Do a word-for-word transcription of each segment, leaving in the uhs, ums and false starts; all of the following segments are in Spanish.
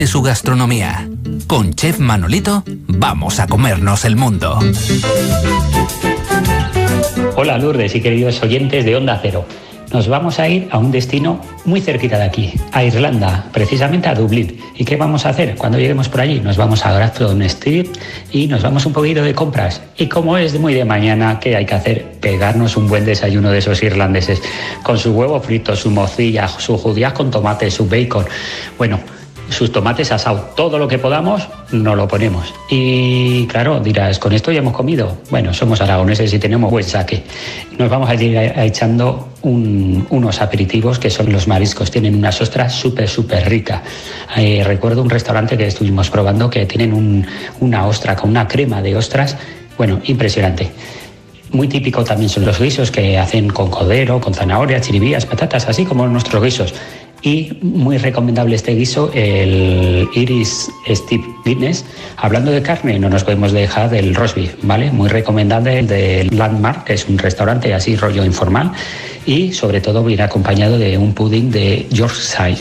de su gastronomía. Con Chef Manolito vamos a comernos el mundo. Hola Lourdes y queridos oyentes de Onda Cero. Nos vamos a ir a un destino muy cerquita de aquí, a Irlanda, precisamente a Dublín. ¿Y qué vamos a hacer cuando lleguemos por allí? Nos vamos a Grafton Street y nos vamos un poquito de compras. Y como es muy de mañana, ¿qué hay que hacer? Pegarnos un buen desayuno de esos irlandeses, con su huevo frito, su morcilla, su judías con tomate, su bacon. Bueno, sus tomates asados, todo lo que podamos nos lo ponemos. Y claro, dirás, ¿con esto ya hemos comido? Bueno, somos aragoneses y tenemos buen saque. Nos vamos a ir echando un, unos aperitivos que son los mariscos. Tienen unas ostras súper, súper ricas. Eh, recuerdo un restaurante que estuvimos probando que tienen un, una ostra con una crema de ostras, bueno, impresionante. Muy típico también son los guisos que hacen con cordero, con zanahoria, chiribías, patatas, así como nuestros guisos. Y muy recomendable este guiso, el Irish Steak Guinness. Hablando de carne, no nos podemos dejar del roast beef, ¿vale? Muy recomendable el de Landmark, que es un restaurante así rollo informal. Y sobre todo viene acompañado de un pudding de Yorkshire,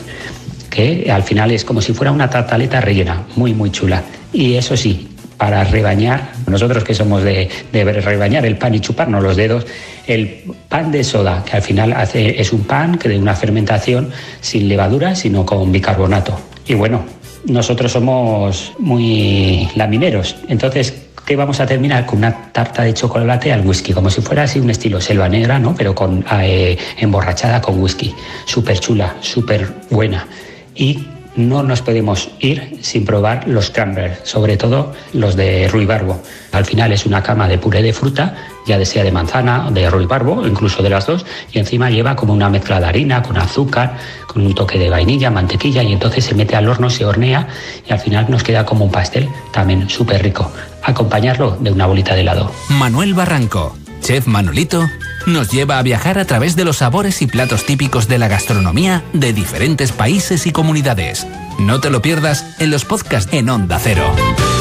que al final es como si fuera una tartaleta rellena, muy muy chula. Y eso sí, para rebañar, nosotros que somos de, de rebañar el pan y chuparnos los dedos, el pan de soda, que al final hace, es un pan que de una fermentación sin levadura, sino con bicarbonato. Y bueno, nosotros somos muy lamineros, entonces, ¿qué vamos a terminar? Con una tarta de chocolate al whisky, como si fuera así un estilo selva negra, ¿no? Pero con, eh, emborrachada con whisky. Súper chula, súper buena. Y no nos podemos ir sin probar los cranberries, sobre todo los de ruibarbo. Al final es una cama de puré de fruta, ya sea de manzana, de ruibarbo, incluso de las dos, y encima lleva como una mezcla de harina, con azúcar, con un toque de vainilla, mantequilla, y entonces se mete al horno, se hornea, y al final nos queda como un pastel, también súper rico. Acompañarlo de una bolita de helado. Manuel Barranco, Chef Manolito, nos lleva a viajar a través de los sabores y platos típicos de la gastronomía de diferentes países y comunidades. No te lo pierdas en los podcasts en Onda Cero.